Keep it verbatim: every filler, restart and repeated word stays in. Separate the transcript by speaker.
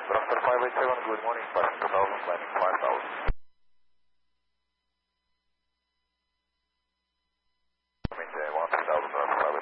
Speaker 1: Doctor five eight seven, good morning, passing two thousand, landing five thousand.